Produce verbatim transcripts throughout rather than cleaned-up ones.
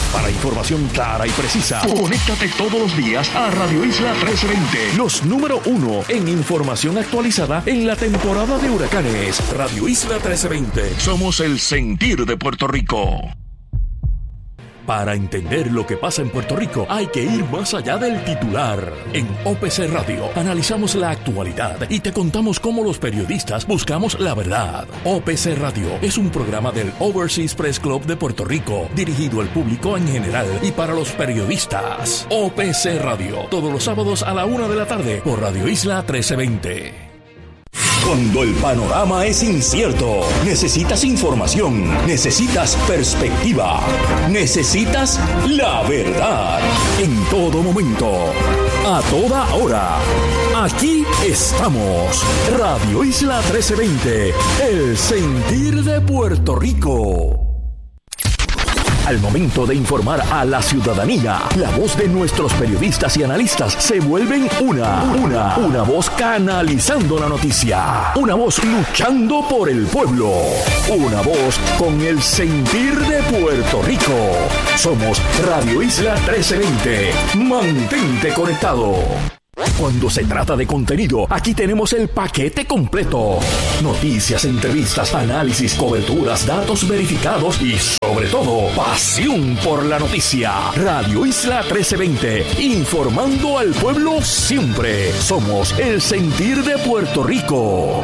Para información clara y precisa, conéctate todos los días a Radio Isla trece veinte. Los número uno en información actualizada en la temporada de huracanes. Radio Isla trece veinte. Somos el sentir de Puerto Rico. Para entender lo que pasa en Puerto Rico, hay que ir más allá del titular. En O P C Radio analizamos la actualidad y te contamos cómo los periodistas buscamos la verdad. O P C Radio es un programa del Overseas Press Club de Puerto Rico, dirigido al público en general y para los periodistas. O P C Radio, todos los sábados a la una de la tarde por Radio Isla trece veinte. Cuando el panorama es incierto, necesitas información, necesitas perspectiva, necesitas la verdad. En todo momento, a toda hora, aquí estamos. Radio Isla trece veinte, el sentir de Puerto Rico. Al momento de informar a la ciudadanía, la voz de nuestros periodistas y analistas se vuelven una, una, una voz canalizando la noticia, una voz luchando por el pueblo, una voz con el sentir de Puerto Rico. Somos Radio Isla trece veinte. Mantente conectado. Cuando se trata de contenido, aquí tenemos el paquete completo. Noticias, entrevistas, análisis, coberturas, datos verificados y, sobre todo, pasión por la noticia. Radio Isla trece veinte, informando al pueblo siempre. Somos el sentir de Puerto Rico.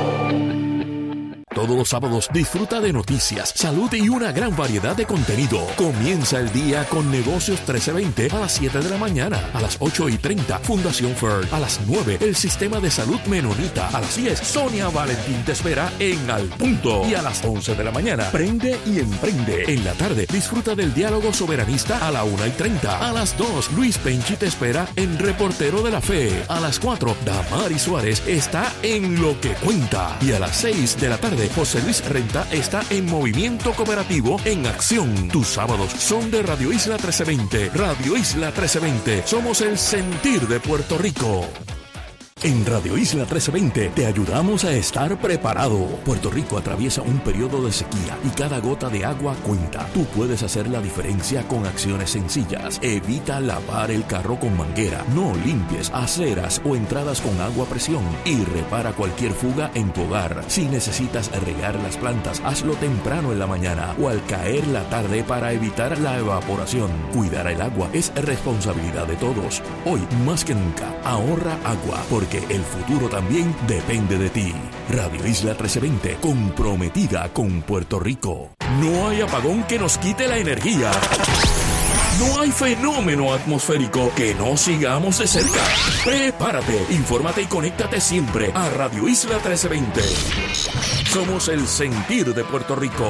Todos los sábados disfruta de noticias, salud y una gran variedad de contenido. Comienza el día con Negocios trece veinte a las siete de la mañana. A las ocho y treinta, Fundación F E R. A las nueve, el Sistema de Salud Menonita. A las diez, Sonia Valentín te espera en Al Punto. Y a las once de la mañana, Prende y Emprende. En la tarde, disfruta del Diálogo Soberanista a la una y treinta. A las dos, Luis Penchi te espera en Reportero de la Fe. A las cuatro, Damari Suárez está en Lo que Cuenta. Y a las seis de la tarde, José Luis Renta está en Movimiento Cooperativo en Acción. Tus sábados son de Radio Isla trece veinte. Radio Isla trece veinte. Somos el sentir de Puerto Rico. En Radio Isla trece veinte te ayudamos a estar preparado. Puerto Rico atraviesa un periodo de sequía y cada gota de agua cuenta. Tú puedes hacer la diferencia con acciones sencillas. Evita lavar el carro con manguera. No limpies aceras o entradas con agua a presión. Y repara cualquier fuga en tu hogar. Si necesitas regar las plantas, hazlo temprano en la mañana o al caer la tarde para evitar la evaporación. Cuidar el agua es responsabilidad de todos. Hoy, más que nunca, ahorra agua porque el futuro también depende de ti. Radio Isla trece veinte, comprometida con Puerto Rico. No hay apagón que nos quite la energía. No hay fenómeno atmosférico que no sigamos de cerca. Prepárate, infórmate y conéctate siempre a Radio Isla trece veinte. Somos el sentir de Puerto Rico.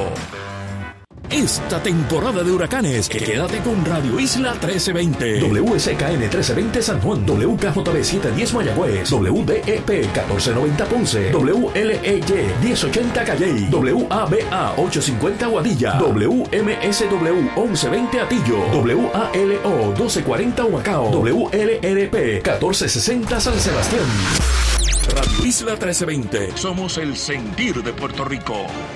Esta temporada de huracanes, quédate con Radio Isla trece veinte. W S K N trece veinte San Juan, W K J B setecientos diez Mayagüez, W D E P catorce noventa Ponce, W L E Y diez ochenta Calley, W A B A ochocientos cincuenta Guadilla, W M S W once veinte Atillo, W A L O doce cuarenta Humacao, W L R P catorce sesenta San Sebastián. Radio Isla trece veinte. Somos el sentir de Puerto Rico.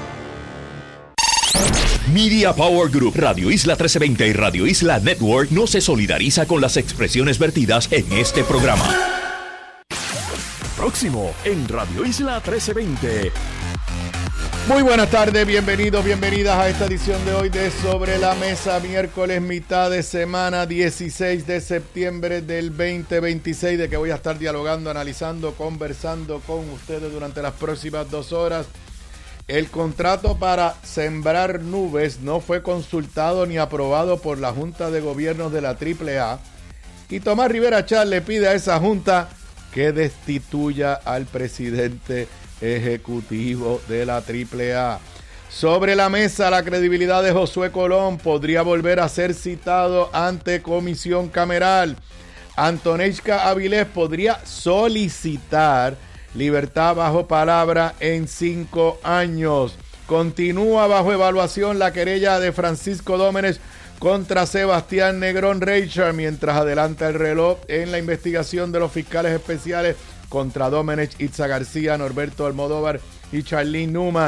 Media Power Group, Radio Isla trece veinte y Radio Isla Network no se solidariza con las expresiones vertidas en este programa. Próximo en Radio Isla trece veinte. Muy buenas tardes, bienvenidos, bienvenidas a esta edición de hoy de Sobre la Mesa, miércoles, mitad de semana, dieciséis de septiembre del veinte veintiséis, de que voy a estar dialogando, analizando, conversando con ustedes durante las próximas dos horas. El contrato para sembrar nubes no fue consultado ni aprobado por la Junta de Gobiernos de la triple A y Tomás Rivera Chat le pide a esa Junta que destituya al presidente ejecutivo de la triple A. Sobre la mesa, la credibilidad de Josué Colón podría volver a ser citado ante comisión cameral. Antoneishka Avilés podría solicitar libertad bajo palabra en cinco años. Continúa bajo evaluación la querella de Francisco Dómenes contra Sebastián Negrón Reichard, mientras adelanta el reloj en la investigación de los fiscales especiales contra Dómenes, Itza García, Norberto Almodóvar y Charlene Newman.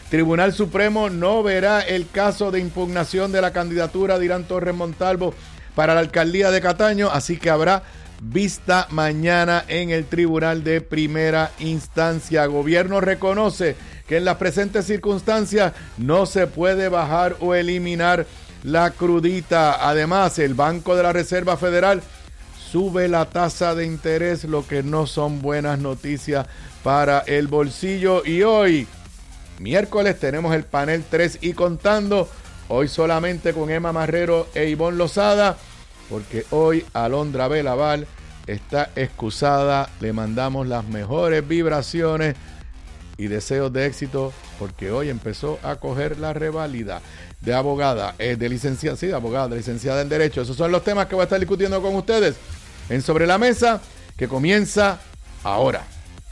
Tribunal Supremo no verá el caso de impugnación de la candidatura de Irán Torres Montalvo para la alcaldía de Cataño, así que habrá vista mañana en el Tribunal de Primera Instancia. Gobierno reconoce que en las presentes circunstancias no se puede bajar o eliminar la crudita. Además, el Banco de la Reserva Federal sube la tasa de interés, lo que no son buenas noticias para el bolsillo. Y hoy, miércoles, tenemos el panel tres y contando. Hoy solamente con Emma Marrero e Ivonne Lozada, porque hoy Alondra Belaval está excusada. Le mandamos las mejores vibraciones y deseos de éxito, porque hoy empezó a coger la reválida de abogada, eh, de licenciada, sí, de abogada, de licenciada en Derecho. Esos son los temas que voy a estar discutiendo con ustedes en Sobre la Mesa, que comienza ahora.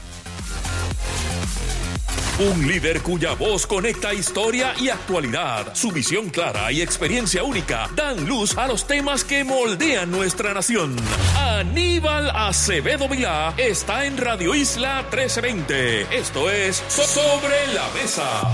Un líder cuya voz conecta historia y actualidad. Su visión clara y experiencia única dan luz a los temas que moldean nuestra nación. Aníbal Acevedo Vilá está en Radio Isla trece veinte. Esto es Sobre la Mesa.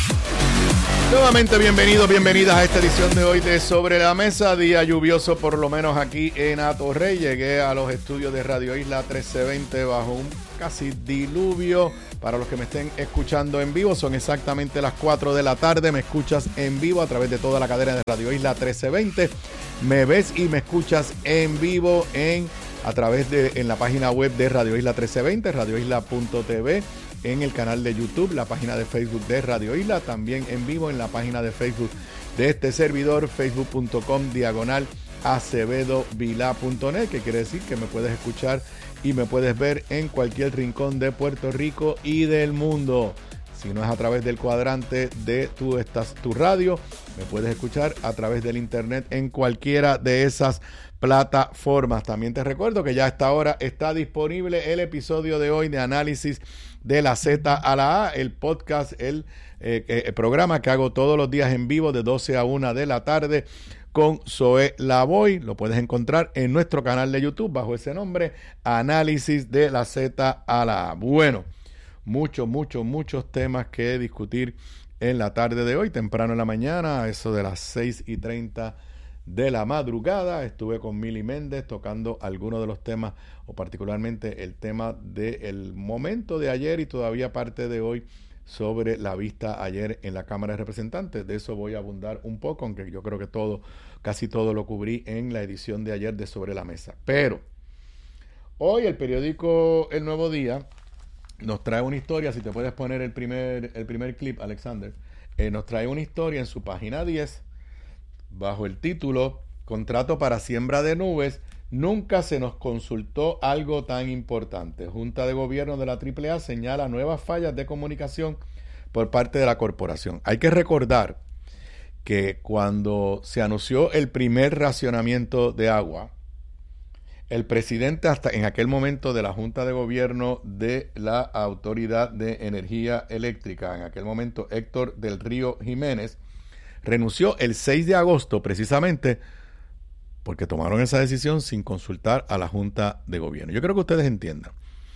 Nuevamente bienvenidos, bienvenidas a esta edición de hoy de Sobre la Mesa. Día lluvioso, por lo menos aquí en Atorrey. Llegué a los estudios de Radio Isla trece veinte bajo un casi diluvio. Para los que me estén escuchando en vivo, son exactamente las cuatro de la tarde. Me escuchas en vivo a través de toda la cadena de Radio Isla trece veinte. Me ves y me escuchas en vivo en a través de en la página web de Radio Isla trece veinte, radio isla punto t v, en el canal de YouTube, la página de Facebook de Radio Isla, también en vivo en la página de Facebook de este servidor, facebook punto com diagonal acevedo vilá punto net, que quiere decir que me puedes escuchar y me puedes ver en cualquier rincón de Puerto Rico y del mundo. Si no es a través del cuadrante de tu, estás, tu radio, me puedes escuchar a través del internet en cualquiera de esas plataformas. También te recuerdo que ya a esta hora está disponible el episodio de hoy de Análisis de la Z a la A, el podcast, el, eh, el programa que hago todos los días en vivo de doce a una de la tarde con Zoe Lavoy. Lo puedes encontrar en nuestro canal de YouTube bajo ese nombre, Análisis de la Z a la A. Bueno, muchos, muchos, muchos temas que discutir en la tarde de hoy, temprano en la mañana, a eso de las seis y treinta de la madrugada. Estuve con Mili Méndez tocando algunos de los temas, o particularmente el tema del momento de ayer y todavía parte de hoy, sobre la vista ayer en la Cámara de Representantes. De eso voy a abundar un poco, aunque yo creo que todo, casi todo lo cubrí en la edición de ayer de Sobre la Mesa. Pero hoy el periódico El Nuevo Día nos trae una historia. Si te puedes poner el primer, el primer clip, Alexander, eh, nos trae una historia en su página diez bajo el título Contrato para siembra de nubes. Nunca se nos consultó algo tan importante. Junta de Gobierno de la triple A señala nuevas fallas de comunicación por parte de la corporación. Hay que recordar que cuando se anunció el primer racionamiento de agua, el presidente hasta en aquel momento de la Junta de Gobierno de la Autoridad de Energía Eléctrica, en aquel momento Héctor del Río Jiménez, renunció el seis de agosto precisamente porque tomaron esa decisión sin consultar a la Junta de Gobierno. Yo creo que ustedes entiendan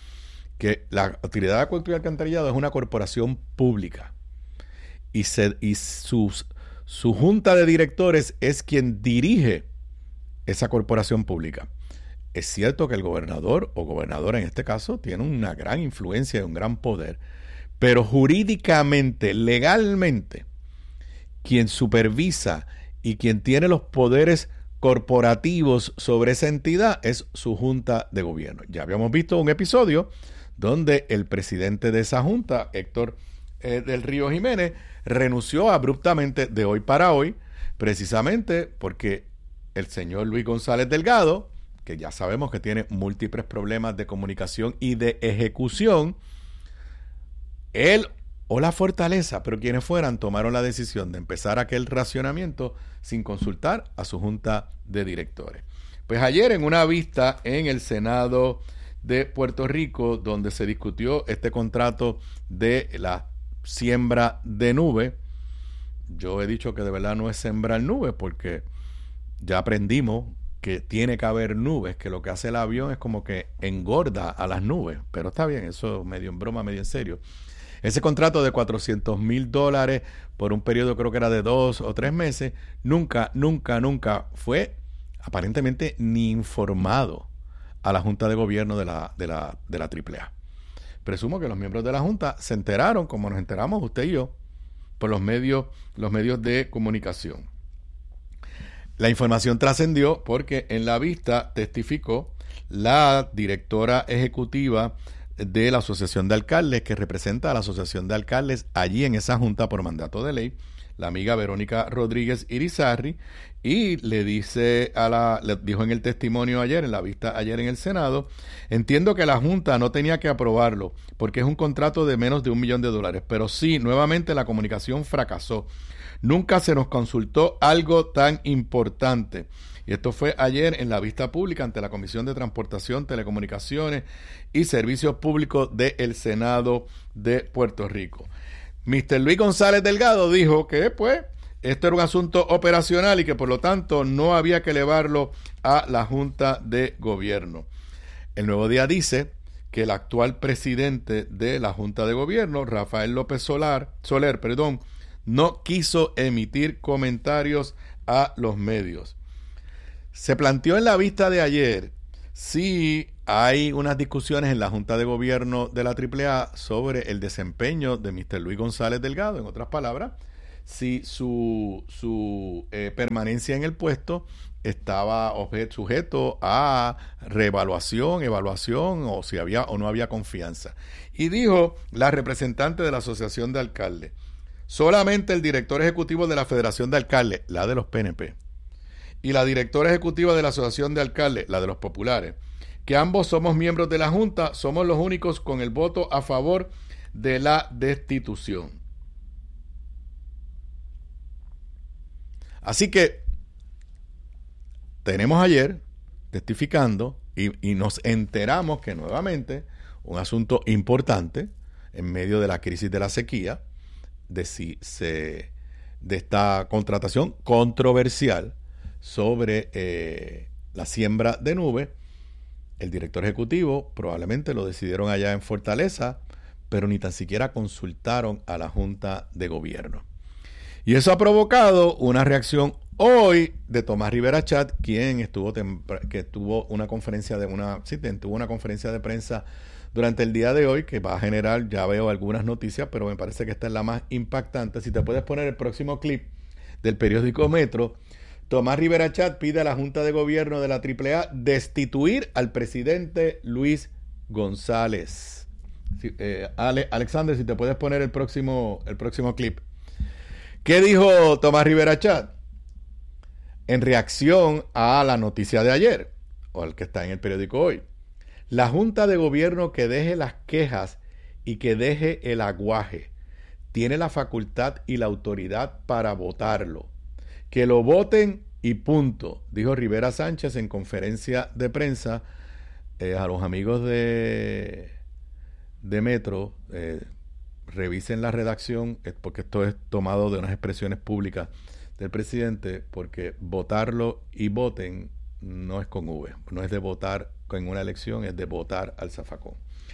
que la Autoridad de Acueducto y Alcantarillado es una corporación pública y, se, y sus, su Junta de Directores es quien dirige esa corporación pública. Es cierto que el gobernador o gobernadora en este caso tiene una gran influencia y un gran poder, pero jurídicamente, legalmente, quien supervisa y quien tiene los poderes corporativos sobre esa entidad es su Junta de Gobierno. Ya habíamos visto un episodio donde el presidente de esa Junta, Héctor eh, del Río Jiménez, renunció abruptamente de hoy para hoy, precisamente porque el señor Luis González Delgado, que ya sabemos que tiene múltiples problemas de comunicación y de ejecución, él o la Fortaleza, pero quienes fueran, tomaron la decisión de empezar aquel racionamiento sin consultar a su Junta de Directores. Pues ayer en una vista en el Senado de Puerto Rico, donde se discutió este contrato de la siembra de nube, yo he dicho que de verdad no es sembrar nubes, porque ya aprendimos que tiene que haber nubes, que lo que hace el avión es como que engorda a las nubes, pero está bien, eso medio en broma, medio en serio. Ese contrato de cuatrocientos mil dólares por un periodo, creo que era de dos o tres meses, nunca, nunca, nunca fue aparentemente ni informado a la Junta de Gobierno de la, de la, de la triple A. Presumo que los miembros de la Junta se enteraron, como nos enteramos usted y yo, por los medios, los medios de comunicación. La información trascendió porque en la vista testificó la directora ejecutiva de la Asociación de Alcaldes, que representa a la Asociación de Alcaldes allí en esa junta por mandato de ley, la amiga Verónica Rodríguez Irizarry, y le dice a la, le dijo en el testimonio ayer, en la vista ayer en el Senado, entiendo que la Junta no tenía que aprobarlo porque es un contrato de menos de un millón de dólares, pero sí, nuevamente la comunicación fracasó. Nunca se nos consultó algo tan importante. Y esto fue ayer en la vista pública ante la Comisión de Transportación, Telecomunicaciones y Servicios Públicos del Senado de Puerto Rico. mister Luis González Delgado dijo que, pues, esto era un asunto operacional y que, por lo tanto, no había que elevarlo a la Junta de Gobierno. El Nuevo Día dice que el actual presidente de la Junta de Gobierno, Rafael López Solar, Soler, perdón, no quiso emitir comentarios a los medios. Se planteó en la vista de ayer si hay unas discusiones en la Junta de Gobierno de la triple A sobre el desempeño de mister Luis González Delgado, en otras palabras, si su, su eh, permanencia en el puesto estaba objeto, sujeto a reevaluación, evaluación, o si había o no había confianza. Y dijo la representante de la Asociación de Alcaldes, solamente el director ejecutivo de la Federación de Alcaldes, la de los P N P, y la directora ejecutiva de la Asociación de Alcaldes, la de los populares, que ambos somos miembros de la Junta, somos los únicos con el voto a favor de la destitución. Así que tenemos ayer testificando y, y nos enteramos que nuevamente un asunto importante en medio de la crisis de la sequía, de si se de esta contratación controversial sobre eh, la siembra de nube. El director ejecutivo probablemente lo decidieron allá en Fortaleza, pero ni tan siquiera consultaron a la Junta de Gobierno. Y eso ha provocado una reacción hoy de Tomás Rivera Chat, quien estuvo que tuvo una conferencia de una sí, tuvo una conferencia de prensa durante el día de hoy, que va a generar, ya veo algunas noticias, pero me parece que esta es la más impactante. Si te puedes poner el próximo clip del periódico Metro, Tomás Rivera Chat pide a la Junta de Gobierno de la triple A destituir al presidente Luis González. Sí, eh, Ale, Alexander, si te puedes poner el próximo, el próximo clip. ¿Qué dijo Tomás Rivera Chat? En reacción a la noticia de ayer, o al que está en el periódico hoy. La Junta de Gobierno que deje las quejas y que deje el aguaje tiene la facultad y la autoridad para votarlo. Que lo voten y punto, dijo Rivera Sánchez en conferencia de prensa eh, a los amigos de, de Metro. Eh, revisen la redacción, porque esto es tomado de unas expresiones públicas del presidente, porque votarlo y voten no es con V, no es de votar en una elección, es de votar al zafacón.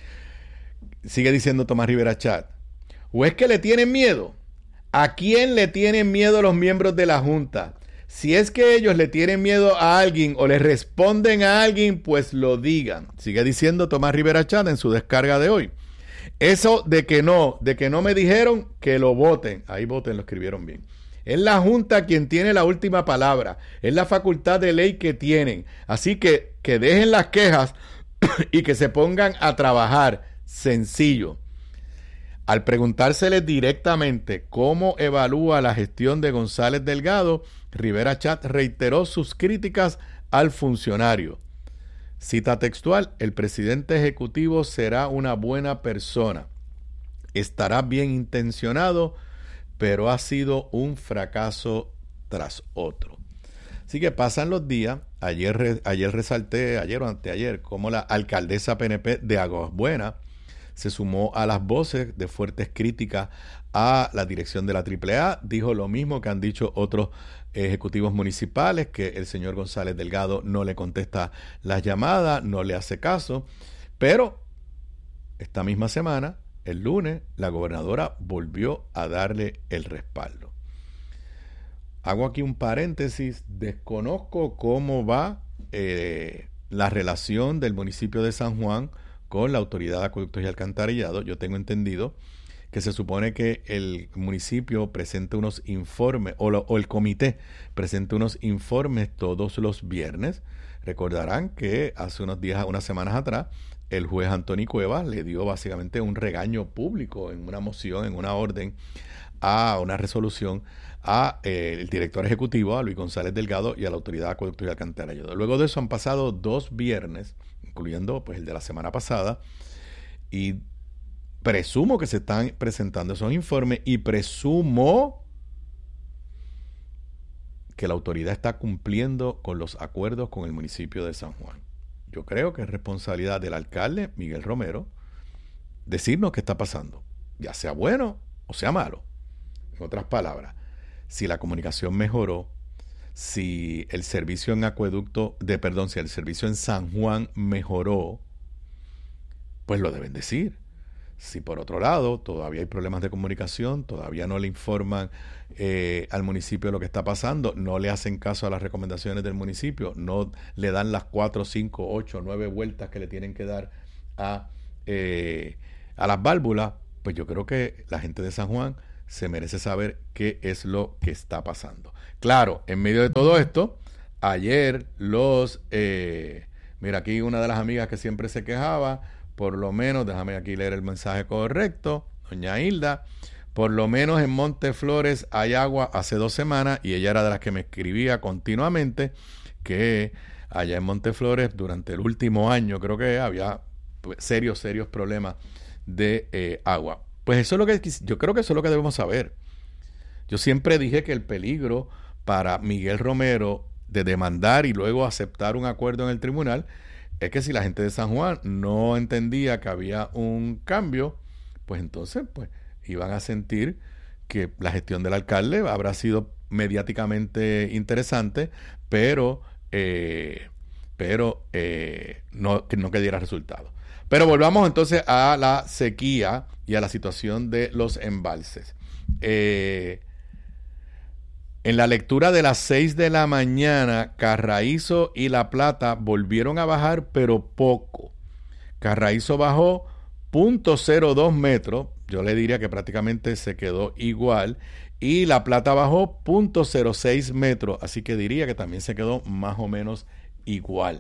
Sigue diciendo Tomás Rivera Chat, ¿o es que le tienen miedo? ¿A quién le tienen miedo los miembros de la Junta? Si es que ellos le tienen miedo a alguien o le responden a alguien, pues lo digan. Sigue diciendo Tomás Rivera Chat en su descarga de hoy. Eso de que no, de que no me dijeron, que lo voten. Ahí voten, lo escribieron bien. Es la Junta quien tiene la última palabra. Es la facultad de ley que tienen. Así que que dejen las quejas y que se pongan a trabajar. Sencillo. Al preguntársele directamente cómo evalúa la gestión de González Delgado, Rivera Chat reiteró sus críticas al funcionario. Cita textual, el presidente ejecutivo será una buena persona. Estará bien intencionado, pero ha sido un fracaso tras otro. Así que pasan los días. Ayer, ayer resalté, ayer o anteayer, cómo la alcaldesa P N P de Aguas Buenas se sumó a las voces de fuertes críticas a la dirección de la triple A. Dijo lo mismo que han dicho otros ejecutivos municipales, que el señor González Delgado no le contesta las llamadas, no le hace caso. Pero esta misma semana el lunes la gobernadora volvió a darle el respaldo. Hago aquí un paréntesis, desconozco cómo va eh, la relación del municipio de San Juan con la Autoridad de Acueductos y Alcantarillado. Yo tengo entendido que se supone que el municipio presente unos informes, o, lo, o el comité presente unos informes todos los viernes. Recordarán que hace unos días, unas semanas atrás, el juez Anthony Cuevas le dio básicamente un regaño público en una moción, en una orden, a una resolución a eh, el director ejecutivo, a Luis González Delgado, y a la Autoridad de Acueductos y Alcantarillado. Luego de eso han pasado dos viernes, incluyendo pues el de la semana pasada, y presumo que se están presentando esos informes y presumo que la autoridad está cumpliendo con los acuerdos con el municipio de San Juan. Yo creo que es responsabilidad del alcalde, Miguel Romero, decirnos qué está pasando, ya sea bueno o sea malo. En otras palabras, si la comunicación mejoró, si el servicio en acueducto, de perdón, si el servicio en San Juan mejoró, pues lo deben decir. Si por otro lado todavía hay problemas de comunicación, todavía no le informan eh, al municipio lo que está pasando, no le hacen caso a las recomendaciones del municipio, no le dan las cuatro, cinco, ocho, nueve vueltas que le tienen que dar a, eh, a las válvulas, pues yo creo que la gente de San Juan se merece saber qué es lo que está pasando. Claro, en medio de todo esto, ayer los... Eh, mira, aquí una de las amigas que siempre se quejaba, por lo menos, déjame aquí leer el mensaje correcto, doña Hilda, por lo menos en Monteflores hay agua hace dos semanas, y ella era de las que me escribía continuamente que allá en Monteflores durante el último año creo que había pues, serios, serios problemas de eh, agua. Pues eso es lo que, yo creo que eso es lo que debemos saber. Yo siempre dije que el peligro para Miguel Romero de demandar y luego aceptar un acuerdo en el tribunal es que si la gente de San Juan no entendía que había un cambio, pues entonces pues iban a sentir que la gestión del alcalde habrá sido mediáticamente interesante, pero eh, pero eh, no, que no que diera resultado. Pero volvamos entonces a la sequía y a la situación de los embalses. Eh, en la lectura de las seis de la mañana, Carraízo y La Plata volvieron a bajar, pero poco. Carraízo bajó punto cero dos metros, yo le diría que prácticamente se quedó igual, y La Plata bajó punto cero seis metros, así que diría que también se quedó más o menos igual.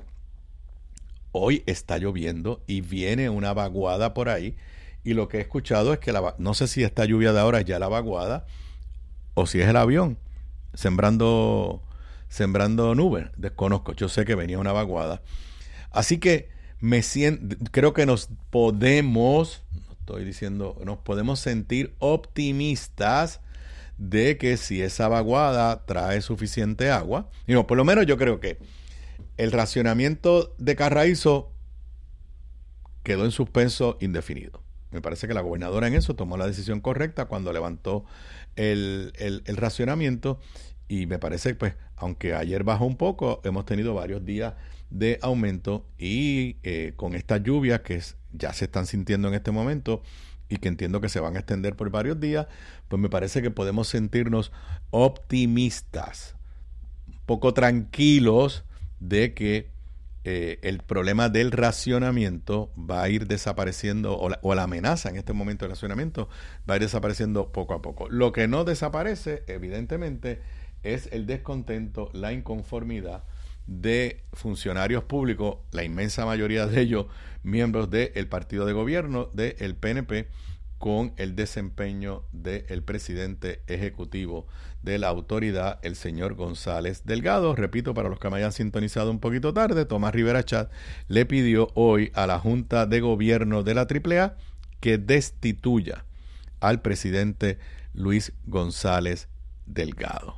Hoy está lloviendo y viene una vaguada por ahí, y lo que he escuchado es que la, no sé si esta lluvia de ahora es ya la vaguada o si es el avión sembrando sembrando nubes, desconozco, yo sé que venía una vaguada. Así que me siento, creo que nos podemos, no estoy diciendo, nos podemos sentir optimistas de que si esa vaguada trae suficiente agua, y no, por lo menos yo creo que el racionamiento de Carraízo quedó en suspenso indefinido. Me parece que la gobernadora en eso tomó la decisión correcta cuando levantó el, el, el racionamiento, y me parece que, pues, aunque ayer bajó un poco, hemos tenido varios días de aumento, y eh, con estas lluvias que es, ya se están sintiendo en este momento y que entiendo que se van a extender por varios días, pues me parece que podemos sentirnos optimistas, un poco tranquilos de que eh, el problema del racionamiento va a ir desapareciendo, o la, o la amenaza en este momento del racionamiento va a ir desapareciendo poco a poco. Lo que no desaparece, evidentemente, es el descontento, la inconformidad de funcionarios públicos, la inmensa mayoría de ellos miembros del partido de gobierno, del P N P, con el desempeño del presidente ejecutivo de la autoridad, el señor González Delgado. Repito, para los que me hayan sintonizado un poquito tarde, Tomás Rivera Chat le pidió hoy a la Junta de Gobierno de la triple A que destituya al presidente Luis González Delgado.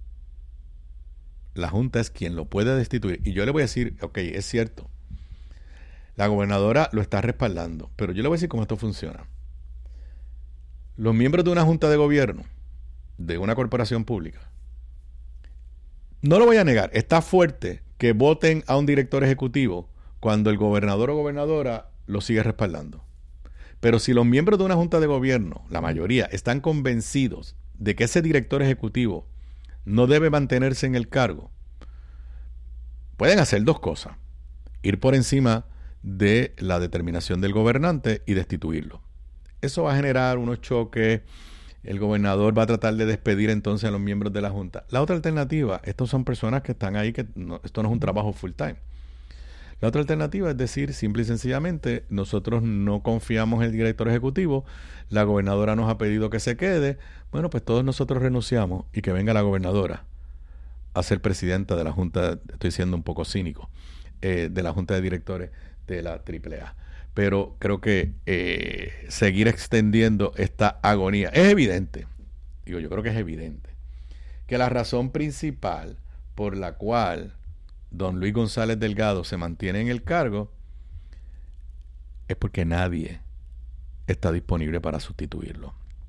La Junta es quien lo puede destituir. Y yo le voy a decir, ok, es cierto, la gobernadora lo está respaldando, pero yo le voy a decir cómo esto funciona. Los miembros de una junta de gobierno, de una corporación pública, no lo voy a negar, está fuerte que voten a un director ejecutivo cuando el gobernador o gobernadora lo sigue respaldando. Pero si los miembros de una junta de gobierno, la mayoría, están convencidos de que ese director ejecutivo no debe mantenerse en el cargo, pueden hacer dos cosas: ir por encima de la determinación del gobernante y destituirlo. Eso va a generar unos choques. El gobernador va a tratar de despedir entonces a los miembros de la junta. La otra alternativa, estos son personas que están ahí, que no, esto no es un trabajo full time. La otra alternativa es decir, simple y sencillamente, nosotros no confiamos en el director ejecutivo, la gobernadora nos ha pedido que se quede, bueno, pues todos nosotros renunciamos y que venga la gobernadora a ser presidenta de la junta, estoy siendo un poco cínico, eh, de la junta de directores de la triple A. Pero creo que eh, seguir extendiendo esta agonía es evidente, digo, yo creo que es evidente, que la razón principal por la cual don Luis González Delgado se mantiene en el cargo es porque nadie está disponible para sustituirlo.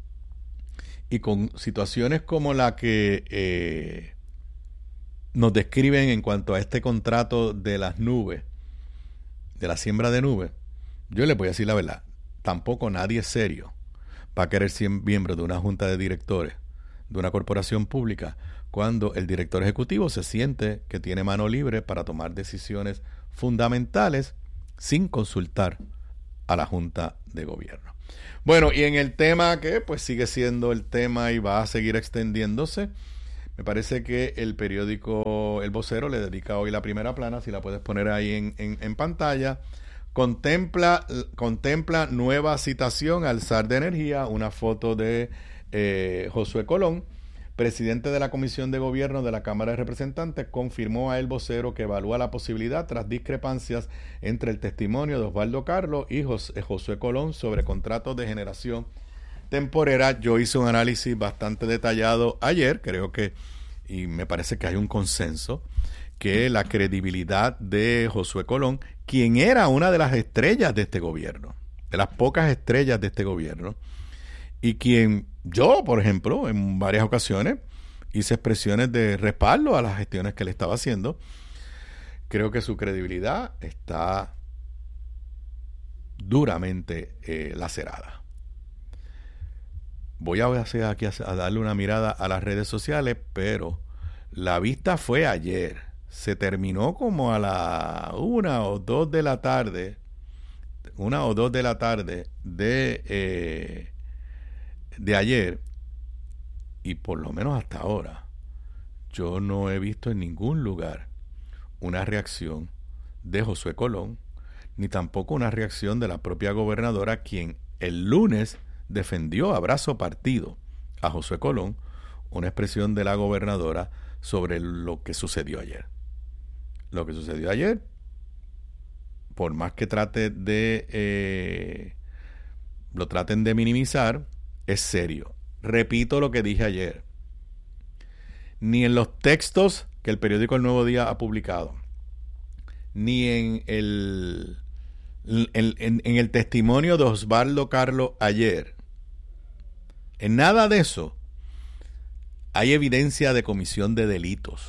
Y con situaciones como la que eh, nos describen en cuanto a este contrato de las nubes, de la siembra de nubes, yo les voy a decir la verdad, tampoco nadie serio va a querer ser miembro de una junta de directores de una corporación pública cuando el director ejecutivo se siente que tiene mano libre para tomar decisiones fundamentales sin consultar a la junta de gobierno. Bueno, y en el tema que pues sigue siendo el tema y va a seguir extendiéndose, me parece que el periódico El Vocero le dedica hoy la primera plana, si la puedes poner ahí en, en, en pantalla. Contempla, contempla nueva citación al zar de energía, una foto de eh, Josué Colón, presidente de la Comisión de Gobierno de la Cámara de Representantes, confirmó a El Vocero que evalúa la posibilidad tras discrepancias entre el testimonio de Osvaldo Carlos y José, Josué Colón sobre contratos de generación temporera. Yo hice un análisis bastante detallado ayer, creo que, y me parece que hay un consenso, que la credibilidad de Josué Colón, quien era una de las estrellas de este gobierno, de las pocas estrellas de este gobierno, y quien yo, por ejemplo, en varias ocasiones hice expresiones de respaldo a las gestiones que le estaba haciendo, creo que su credibilidad está duramente eh, lacerada. Voy a hacer aquí a, a darle una mirada a las redes sociales, pero la vista fue ayer. Se terminó como a la una o dos de la tarde, una o dos de la tarde de, eh, de ayer, y por lo menos hasta ahora, yo no he visto en ningún lugar una reacción de Josué Colón, ni tampoco una reacción de la propia gobernadora, quien el lunes defendió a brazo partido a Josué Colón, una expresión de la gobernadora sobre lo que sucedió ayer. Lo que sucedió ayer, por más que trate de eh, lo traten de minimizar, es serio. Repito lo que dije ayer. Ni en los textos que el periódico El Nuevo Día ha publicado, ni en el, en, en, en el testimonio de Osvaldo Carlos ayer, en nada de eso hay evidencia de comisión de delitos.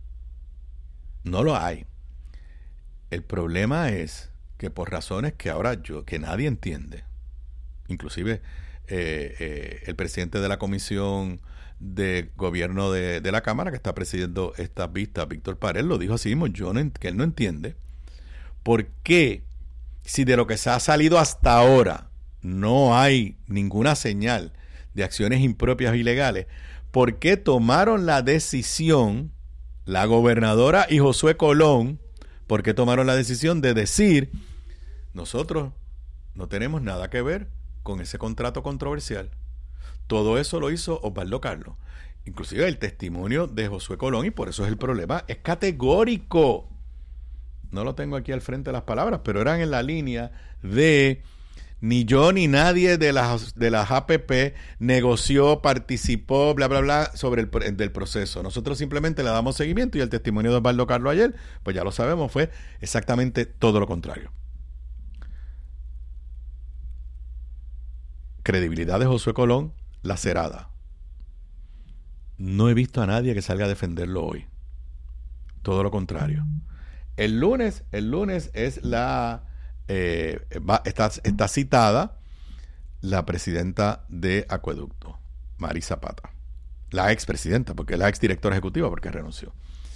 No lo hay. El problema es que por razones que ahora yo, que nadie entiende, inclusive eh, eh, el presidente de la Comisión de Gobierno de, de la Cámara, que está presidiendo estas vistas, Víctor Pared, lo dijo así mismo, yo no, que él no entiende por qué, si de lo que se ha salido hasta ahora no hay ninguna señal de acciones impropias o ilegales, ¿por qué tomaron la decisión la gobernadora y Josué Colón, por qué tomaron la decisión de decir, nosotros no tenemos nada que ver con ese contrato controversial? Todo eso lo hizo Osvaldo Carlos. Inclusive el testimonio de Josué Colón, y por eso es el problema, es categórico. No lo tengo aquí al frente de las palabras, pero eran en la línea de ni yo ni nadie de las de las A P P negoció, participó, bla, bla, bla, sobre el del proceso. Nosotros simplemente le damos seguimiento, y el testimonio de Osvaldo Carlos ayer, pues ya lo sabemos, fue exactamente todo lo contrario. Credibilidad de Josué Colón lacerada. No he visto a nadie que salga a defenderlo hoy. Todo lo contrario. El lunes, el lunes es la... Eh, va, está, está citada la presidenta de Acueducto, Mari Zapata. La expresidenta, porque la exdirectora ejecutiva, porque renunció.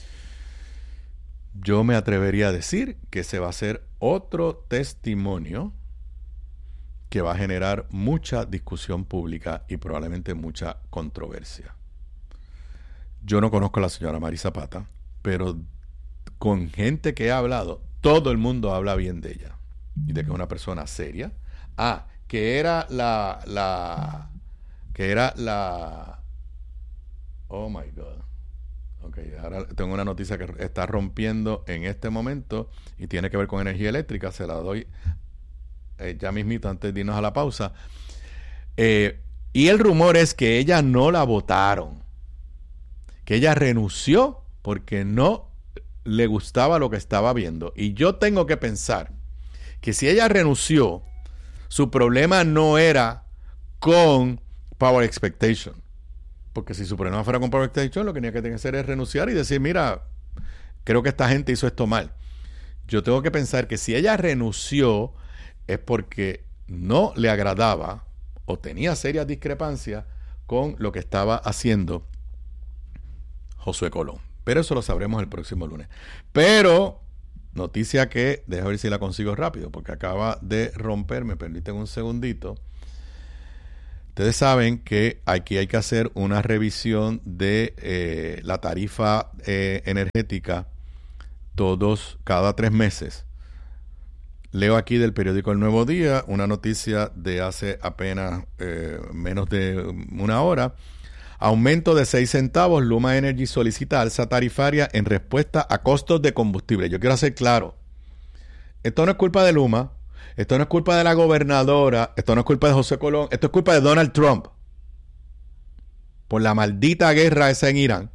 Yo me atrevería a decir que se va a hacer otro testimonio que va a generar mucha discusión pública y probablemente mucha controversia. Yo no conozco a la señora Mari Zapata, pero con gente que he hablado, todo el mundo habla bien de ella y de que es una persona seria. Ah, que era la, la, que era la, oh my God. Ok, ahora tengo una noticia que está rompiendo en este momento y tiene que ver con energía eléctrica. Se la doy eh, ya mismito antes de irnos a la pausa. Eh, y el rumor es que ella no la votaron, que ella renunció porque no le gustaba lo que estaba viendo. Y yo tengo que pensar que si ella renunció, su problema no era con Power Expectation. Porque si su problema fuera con Power Expectation, lo que tenía que hacer es renunciar y decir, mira, creo que esta gente hizo esto mal. Yo tengo que pensar que si ella renunció es porque no le agradaba o tenía serias discrepancias con lo que estaba haciendo Josué Colón. Pero eso lo sabremos el próximo lunes. Pero, noticia que, déjame ver si la consigo rápido, porque acaba de romper, me permiten un segundito. Ustedes saben que aquí hay que hacer una revisión de eh, la tarifa eh, energética todos, cada tres meses. Leo aquí del periódico El Nuevo Día una noticia de hace apenas eh, menos de una hora. Aumento de seis centavos, Luma Energy solicita alza tarifaria en respuesta a costos de combustible. Yo quiero hacer claro, esto no es culpa de Luma. Esto no es culpa de la gobernadora, esto no es culpa de José Colón, esto es culpa de Donald Trump. Por la maldita guerra esa en Irán,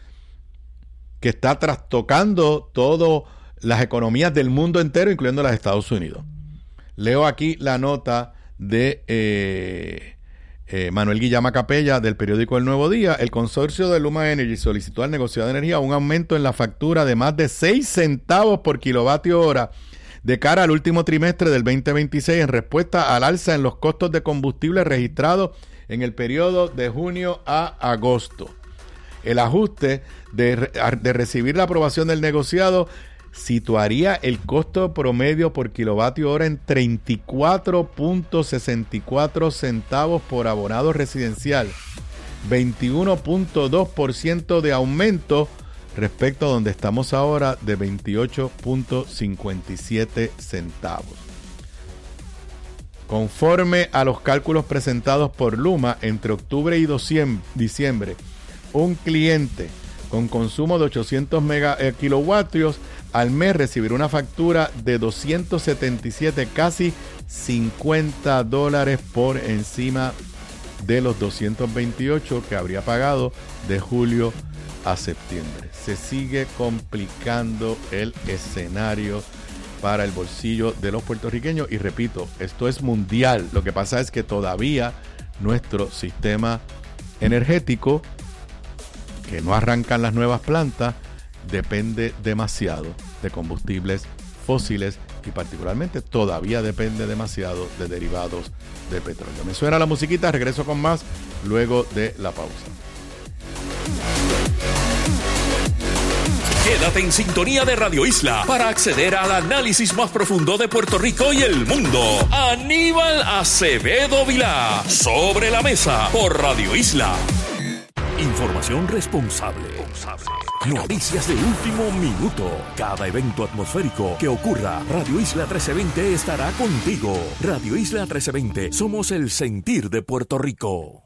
que está trastocando todas las economías del mundo entero, incluyendo las de Estados Unidos. Leo aquí la nota de eh, eh, Manuel Guillama Capella del periódico El Nuevo Día. El consorcio de Luma Energy solicitó al negociado de energía un aumento en la factura de más de seis centavos por kilovatio hora de cara al último trimestre del veinte veintiséis en respuesta al alza en los costos de combustible registrados en el periodo de junio a agosto. El ajuste de, de recibir la aprobación del negociado situaría el costo promedio por kilovatio hora en treinta y cuatro punto sesenta y cuatro centavos por abonado residencial, veintiuno punto dos por ciento de aumento respecto a donde estamos ahora de veintiocho punto cincuenta y siete centavos. Conforme a los cálculos presentados por Luma, entre octubre y diciembre, un cliente con consumo de ochocientos mega, eh, kilovatios al mes recibirá una factura de doscientos setenta y siete, casi cincuenta dólares por encima de los doscientos veintiocho que habría pagado de julio a septiembre. Se sigue complicando el escenario para el bolsillo de los puertorriqueños y repito, esto es mundial. Lo que pasa es que todavía nuestro sistema energético, que no arrancan las nuevas plantas, depende demasiado de combustibles fósiles y particularmente todavía depende demasiado de derivados de petróleo. Me suena la musiquita, regreso con más luego de la pausa. Quédate en sintonía de Radio Isla para acceder al análisis más profundo de Puerto Rico y el mundo. Aníbal Acevedo Vilá, Sobre la Mesa, por Radio Isla. Información responsable. Noticias de último minuto. Cada evento atmosférico que ocurra, Radio Isla trece veinte estará contigo. Radio Isla trece veinte, somos el sentir de Puerto Rico.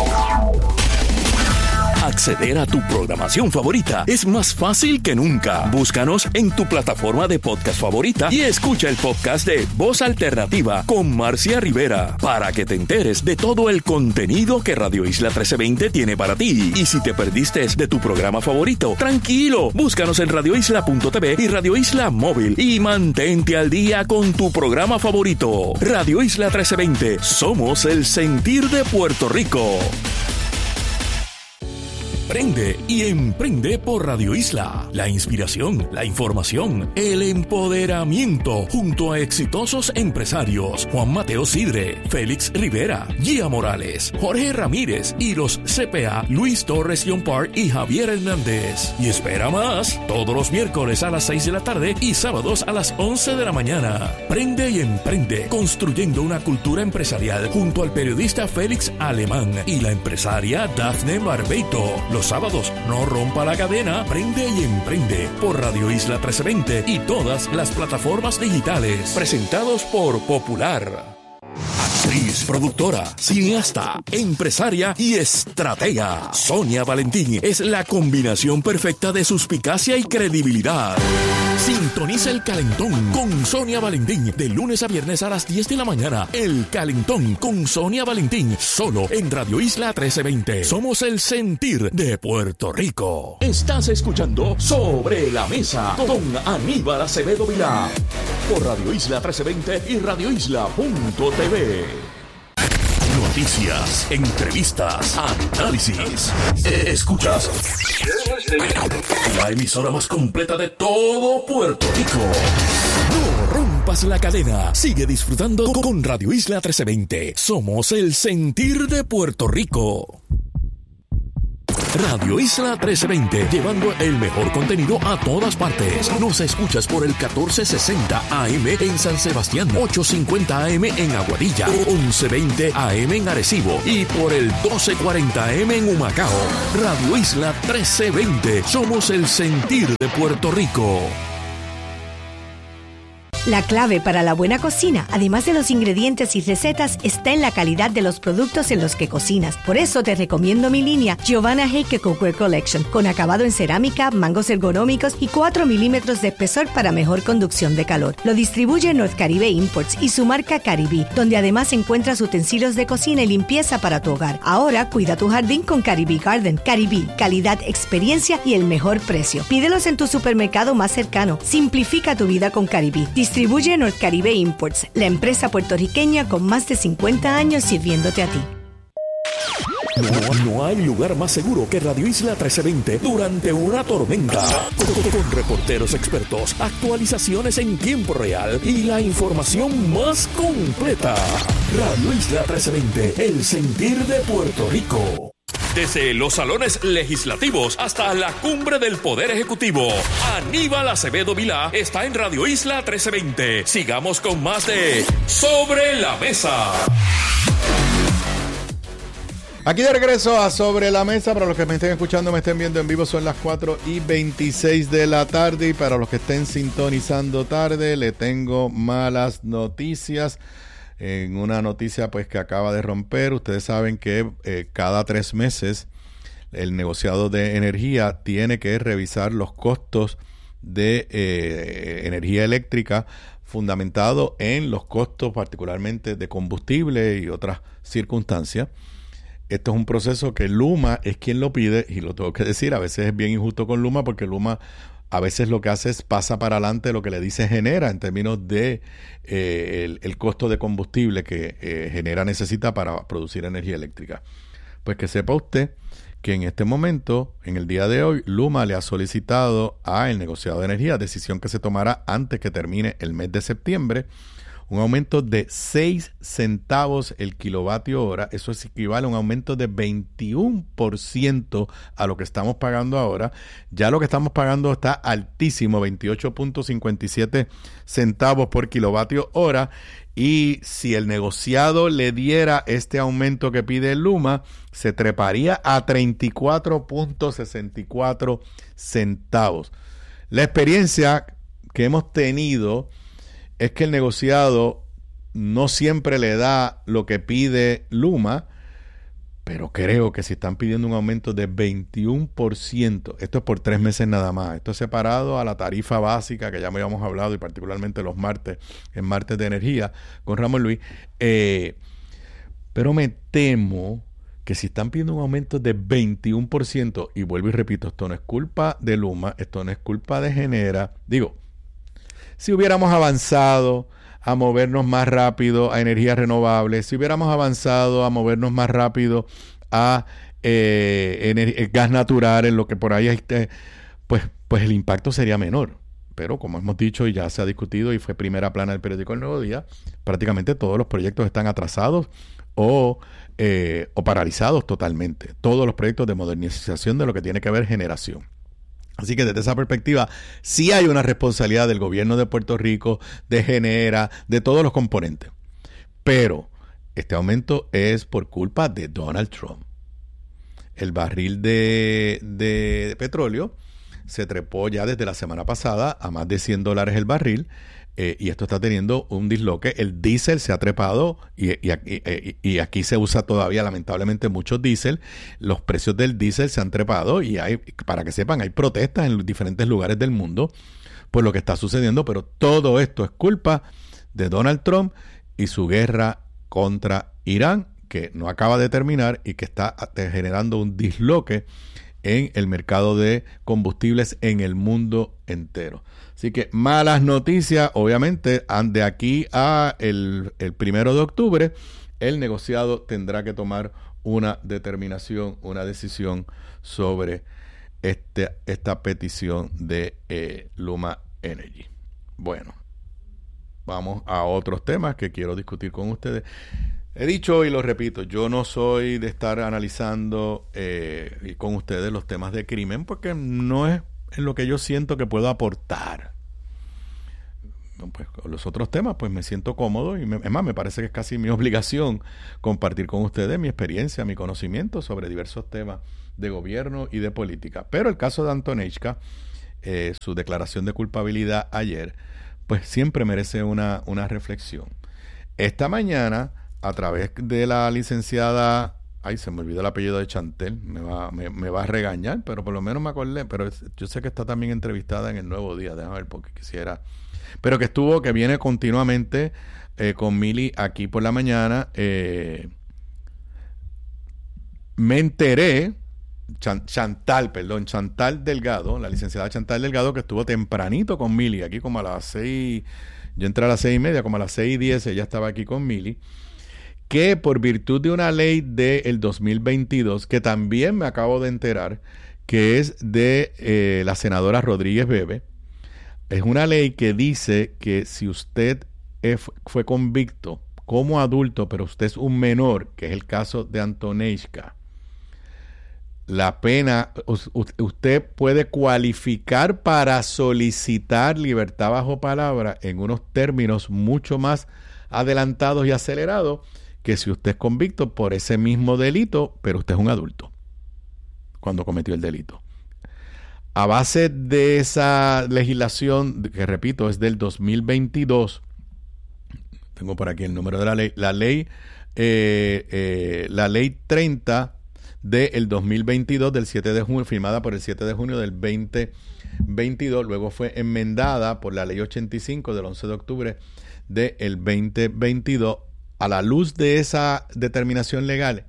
Acceder a tu programación favorita es más fácil que nunca. Búscanos en tu plataforma de podcast favorita y escucha el podcast de Voz Alternativa con Marcia Rivera para que te enteres de todo el contenido que Radio Isla trece veinte tiene para ti. Y si te perdiste de tu programa favorito, tranquilo, búscanos en radio isla punto t v y Radio Isla Móvil y mantente al día con tu programa favorito. Radio Isla trece veinte, somos el sentir de Puerto Rico. Prende y emprende por Radio Isla. La inspiración, la información, el empoderamiento junto a exitosos empresarios Juan Mateo Sidre, Félix Rivera, Gia Morales, Jorge Ramírez y los C P A Luis Torres Yompar y Javier Hernández. Y espera más, todos los miércoles a las seis de la tarde y sábados a las once de la mañana. Prende y emprende, construyendo una cultura empresarial junto al periodista Félix Alemán y la empresaria Dafne Barbeito. Los sábados, no rompa la cadena, prende y emprende por Radio Isla trece veinte y todas las plataformas digitales. Presentados por Popular. Actriz, productora, cineasta, empresaria y estratega. Sonia Valentín es la combinación perfecta de suspicacia y credibilidad. Sintoniza El Calentón con Sonia Valentín de lunes a viernes a las diez de la mañana. El Calentón con Sonia Valentín, solo en Radio Isla trece veinte. Somos el sentir de Puerto Rico. Estás escuchando Sobre la Mesa con Aníbal Acevedo Vilá por Radio Isla trece veinte y radio isla punto t v. Noticias, entrevistas, análisis. Escuchas la emisora más completa de todo Puerto Rico. No rompas la cadena. Sigue disfrutando con Radio Isla trece veinte. Somos el sentir de Puerto Rico. Radio Isla trece veinte, llevando el mejor contenido a todas partes. Nos escuchas por el catorce sesenta A M en San Sebastián, ochocientos cincuenta A M en Aguadilla, once veinte A M en Arecibo y por el doce cuarenta A M en Humacao. Radio Isla trece veinte, somos el sentir de Puerto Rico. La clave para la buena cocina, además de los ingredientes y recetas, está en la calidad de los productos en los que cocinas. Por eso te recomiendo mi línea Giovanna Heike Cookware Collection, con acabado en cerámica, mangos ergonómicos y cuatro milímetros de espesor para mejor conducción de calor. Lo distribuye North Caribe Imports y su marca Caribí, donde además encuentras utensilios de cocina y limpieza para tu hogar. Ahora cuida tu jardín con Caribí Garden. Caribí, calidad, experiencia y el mejor precio. Pídelos en tu supermercado más cercano. Simplifica tu vida con Caribí. Distribuye North Caribe Imports, la empresa puertorriqueña con más de cincuenta años sirviéndote a ti. No, no hay lugar más seguro que Radio Isla trece veinte durante una tormenta. Con, con reporteros expertos, actualizaciones en tiempo real y la información más completa. Radio Isla trece veinte, el sentir de Puerto Rico. Desde los salones legislativos hasta la cumbre del Poder Ejecutivo, Aníbal Acevedo Vilá está en Radio Isla trece veinte. Sigamos con más de Sobre la Mesa. Aquí de regreso a Sobre la Mesa. Para los que me estén escuchando, me estén viendo en vivo, son las cuatro y veintiséis de la tarde. Y para los que estén sintonizando tarde, le tengo malas noticias. En una noticia pues que acaba de romper, ustedes saben que eh, cada tres meses el negociado de energía tiene que revisar los costos de eh, energía eléctrica, fundamentado en los costos particularmente de combustible y otras circunstancias. Esto es un proceso que Luma es quien lo pide, y lo tengo que decir, a veces es bien injusto con Luma, porque Luma a veces lo que hace es pasa para adelante lo que le dice genera en términos de eh, el, el costo de combustible que eh, genera necesita para producir energía eléctrica. Pues que sepa usted que en este momento, en el día de hoy, Luma le ha solicitado al negociado de energía, decisión que se tomará antes que termine el mes de septiembre, un aumento de seis centavos el kilovatio hora. Eso equivale a un aumento de veintiuno por ciento a lo que estamos pagando ahora. Ya lo que estamos pagando está altísimo, veintiocho punto cincuenta y siete centavos por kilovatio hora. Y si el negociado le diera este aumento que pide Luma, se treparía a treinta y cuatro punto sesenta y cuatro centavos. La experiencia que hemos tenido es que el negociado no siempre le da lo que pide Luma, pero creo que si están pidiendo un aumento de veintiuno por ciento, esto es por tres meses nada más, esto es separado a la tarifa básica que ya me habíamos hablado, y particularmente los martes, en martes de energía, con Ramón Luis, eh, pero me temo que si están pidiendo un aumento de veintiuno por ciento, y vuelvo y repito, esto no es culpa de Luma, esto no es culpa de Genera, digo, si hubiéramos avanzado a movernos más rápido a energías renovables, si hubiéramos avanzado a movernos más rápido a eh, ener- gas natural, en lo que por ahí esté, pues, pues el impacto sería menor. Pero como hemos dicho y ya se ha discutido y fue primera plana del periódico El Nuevo Día, prácticamente todos los proyectos están atrasados o, eh, o paralizados totalmente. Todos los proyectos de modernización de lo que tiene que ver generación. Así que desde esa perspectiva, sí hay una responsabilidad del gobierno de Puerto Rico, de Genera, de todos los componentes. Pero este aumento es por culpa de Donald Trump. El barril de, de petróleo se trepó ya desde la semana pasada a más de cien dólares el barril. Eh, y esto está teniendo un disloque. El diésel se ha trepado y, y, y, y aquí se usa todavía lamentablemente mucho diésel. Los precios del diésel se han trepado y hay, para que sepan, hay protestas en diferentes lugares del mundo por lo que está sucediendo, pero todo esto es culpa de Donald Trump y su guerra contra Irán, que no acaba de terminar y que está generando un disloque en el mercado de combustibles en el mundo entero. Así que malas noticias, obviamente, de aquí a el, el primero de octubre, el negociado tendrá que tomar una determinación, una decisión sobre este, esta petición de eh, Luma Energy. Bueno, vamos a otros temas que quiero discutir con ustedes. He dicho y lo repito, yo no soy de estar analizando eh, con ustedes los temas de crimen porque no es en lo que yo siento que puedo aportar. Pues con los otros temas pues me siento cómodo y me, es más, me parece que es casi mi obligación compartir con ustedes mi experiencia, mi conocimiento sobre diversos temas de gobierno y de política. Pero el caso de Antonechka, eh, su declaración de culpabilidad ayer, pues siempre merece una, una reflexión. Esta mañana, a través de la licenciada, ay, se me olvidó el apellido de Chantel, me va, me, me va a regañar, pero por lo menos me acordé, pero es, yo sé que está también entrevistada en El Nuevo Día, déjame ver porque quisiera, pero que estuvo, que viene continuamente eh, con Mili aquí por la mañana. eh, me enteré, Chan, Chantal, perdón, Chantal Delgado, la licenciada Chantal Delgado, que estuvo tempranito con Mili, aquí como a las seis, yo entré a las seis y media, como a las seis y diez, ella estaba aquí con Mili, que por virtud de una ley del dos mil veintidós, que también me acabo de enterar, que es de eh, la senadora Rodríguez Bebe, es una ley que dice que si usted es, fue convicto como adulto, pero usted es un menor, que es el caso de Antonechka, la pena, usted puede cualificar para solicitar libertad bajo palabra en unos términos mucho más adelantados y acelerados que si usted es convicto por ese mismo delito, pero usted es un adulto cuando cometió el delito. A base de esa legislación, que repito, es del dos mil veintidós, tengo por aquí el número de la ley, la ley, eh, eh, la ley treinta del dos mil veintidós, del siete de junio, firmada por el siete de junio del veinte veintidós, luego fue enmendada por la ley ochenta y cinco del once de octubre del veinte veintidós. A la luz de esa determinación legal,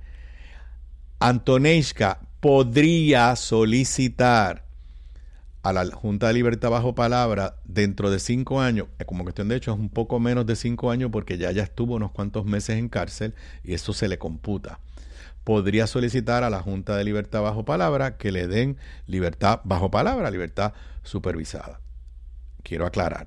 Antonechka podría solicitar a la Junta de Libertad bajo palabra dentro de cinco años, como cuestión de hecho es un poco menos de cinco años porque ya ya estuvo unos cuantos meses en cárcel y eso se le computa. Podría solicitar a la Junta de Libertad bajo palabra que le den libertad bajo palabra, libertad supervisada. Quiero aclarar.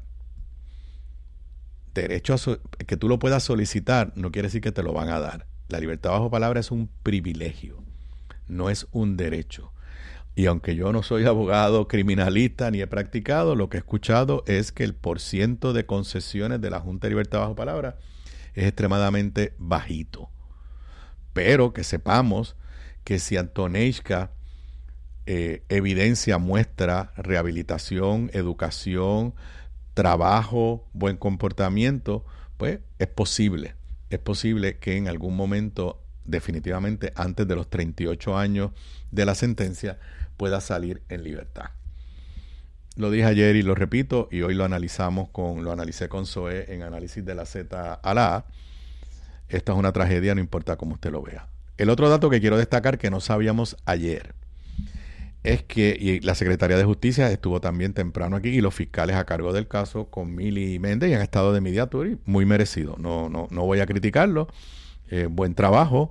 Derecho a so- que tú lo puedas solicitar no quiere decir que te lo van a dar. La libertad bajo palabra es un privilegio, no es un derecho. Y aunque yo no soy abogado criminalista ni he practicado, lo que he escuchado es que el porciento de concesiones de la Junta de Libertad bajo palabra es extremadamente bajito. Pero que sepamos que si Antonechka eh, evidencia, muestra rehabilitación, educación, trabajo, buen comportamiento, pues es posible, es posible que en algún momento, definitivamente antes de los treinta y ocho años de la sentencia, pueda salir en libertad. Lo dije ayer y lo repito, y hoy lo analizamos con, lo analicé con Zoe en Análisis de la Z a la A. Esta es una tragedia, no importa cómo usted lo vea. El otro dato que quiero destacar que no sabíamos ayer es que y la Secretaría de Justicia estuvo también temprano aquí y los fiscales a cargo del caso con Mili Méndez y han estado de mediatori, muy merecido. No, no, no voy a criticarlo. Eh, buen trabajo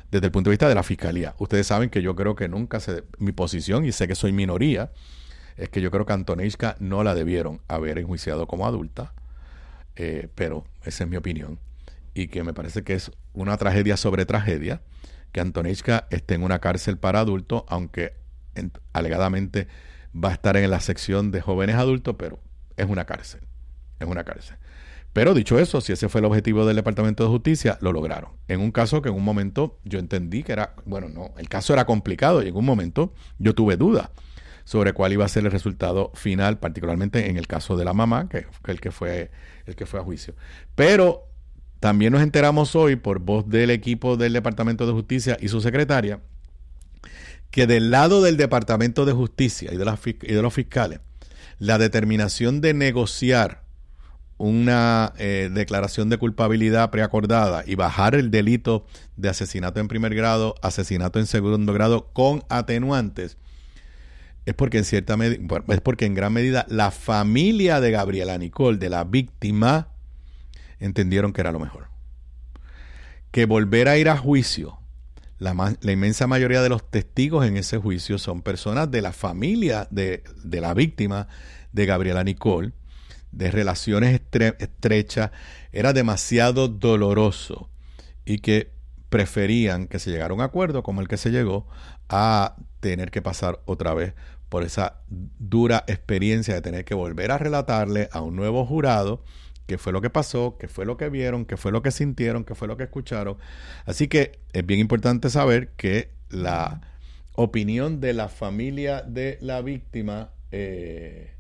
desde el punto de vista de la fiscalía. Ustedes saben que yo creo que nunca se... Mi posición, y sé que soy minoría, es que yo creo que a Antoniszka no la debieron haber enjuiciado como adulta, eh, pero esa es mi opinión. Y que me parece que es una tragedia sobre tragedia que Antoniszka esté en una cárcel para adultos, aunque en, alegadamente va a estar en la sección de jóvenes adultos, pero es una cárcel, es una cárcel. Pero dicho eso, si ese fue el objetivo del Departamento de Justicia, lo lograron. En un caso que en un momento yo entendí que era, bueno, no, el caso era complicado y en un momento yo tuve dudas sobre cuál iba a ser el resultado final, particularmente en el caso de la mamá, que fue el que fue, el que fue a juicio. Pero también nos enteramos hoy, por voz del equipo del Departamento de Justicia y su secretaria, que del lado del Departamento de Justicia y de, las, y de los fiscales, la determinación de negociar una eh, declaración de culpabilidad preacordada y bajar el delito de asesinato en primer grado, asesinato en segundo grado con atenuantes, es porque en cierta medida, es porque en gran medida la familia de Gabriela Nicole, de la víctima, entendieron que era lo mejor. Que volver a ir a juicio, la, la inmensa mayoría de los testigos en ese juicio son personas de la familia de, de la víctima de Gabriela Nicole, de relaciones estre, estrechas, era demasiado doloroso y que preferían que se llegara a un acuerdo como el que se llegó a tener que pasar otra vez por esa dura experiencia de tener que volver a relatarle a un nuevo jurado qué fue lo que pasó, qué fue lo que vieron, qué fue lo que sintieron, qué fue lo que escucharon. Así que es bien importante saber que la opinión de la familia de la víctima eh,